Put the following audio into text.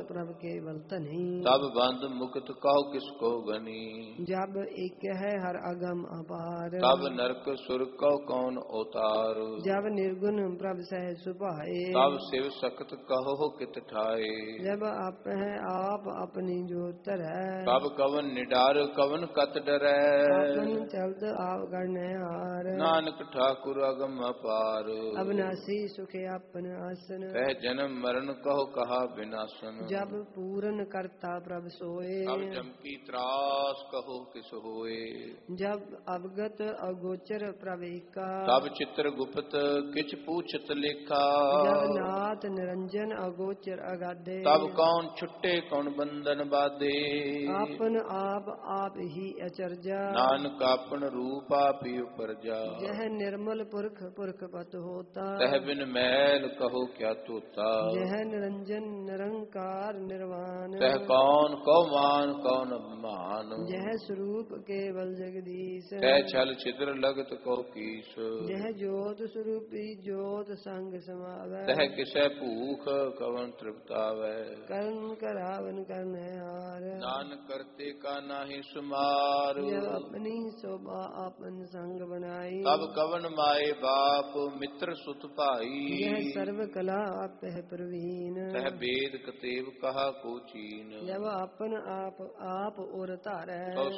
प्रभ केवल तन्ही। तब बंद मुक्त कहो किसको गनी। जब एक है हर अगम अपार। तब नरक सुर कहो कौन अवतार। जब निर्गुण प्रभ सह सुभाए। तब शिव सख्त कहो कित ठाए। जब आप है आप अपनी जोतर है। तब कवन निडार कवन कत डरै। आपन चलत आप करने हार। नानक ठाकुर अगम अपार। अविनाशी सुखे आपन आसन। कह जन्म मरण कहो कहा विनाशन। जब पूरन करता प्रभ सोए। तब जम की त्रास कहो किस होए। जब अवगत अगोचर प्रवेका। तब चित्र गुप्त किछ पूछत लेखा। जब नाथ निरंजन अगोचर अगाधे। तब कौन छुट्टे कौन बंधन बाधे। आपन आप ही अचरजा। नानक आपन रूप आप ही उपरजा। यह निर्मल पुरख पुरख पत होता। तह बिन मैल कहो क्या तोता। यह निरंजन निरंकार निर्वाण। तह कौन कौ मान कौन अभिमान। यह स्वरूप केवल जगदीश। तह छल छिद्र लगत कहो कीस। यह ज्योत स्वरूपी ज्योत संग समावै। तह किसै भूख कवन तृप्तावै। कर्म करावन करने हार। नानक करते का नाहि सुमार। जब अपनी शोभा आपन संग बनाई। तब कवन माए बाप मित्र सुत भाई। यह सर्व कला आप है प्रवीण। तह वेद कतेव कहा को चीन। जब अपन आप और तारै। तो